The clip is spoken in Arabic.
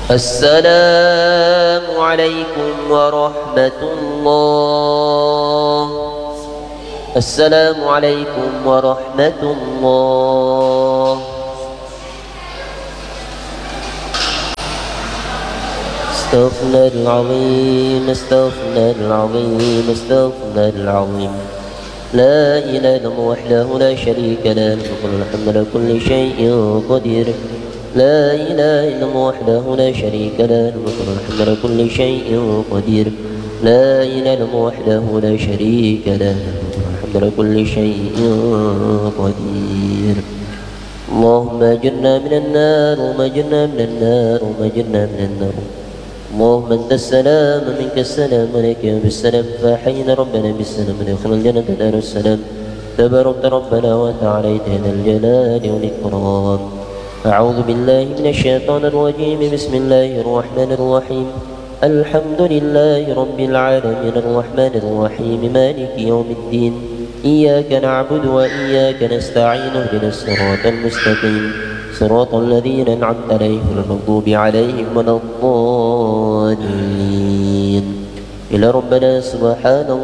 السلام عليكم ورحمة الله. السلام عليكم ورحمة الله. استغفر الله العظيم، استغفر الله العظيم، استغفر الله العظيم. لا إله إلا الله وحده لا شريك له، له الحمد على كل شيء قدير. لا إله إلا الله وحده لا شريك له، له الحمد على كل شيء قدير. لا إله إلا الله وحده لا شريك له، له الحمد على كل شيء قدير. اللهم أجرنا من النار، اللهم أجرنا من النار، اللهم أجرنا من النار. اللهم أنت السلام منك السلام عليك بالسلام، فحينا ربنا بالسلام ادخل الجنة دار السلام. تباركت ربنا وتعاليت ذا الجلال والإكرام. أعوذ بالله من الشيطان الرجيم، بسم الله الرحمن الرحيم. الحمد لله رب العالمين الرحمن الرحيم مالك يوم الدين. إياك نعبد وإياك نستعين، اهدنا الصراط المستقيم صراط الذين أنعمت عليهم غير المغضوب عليهم ولا الضالين. إلى ربنا سبحان الله.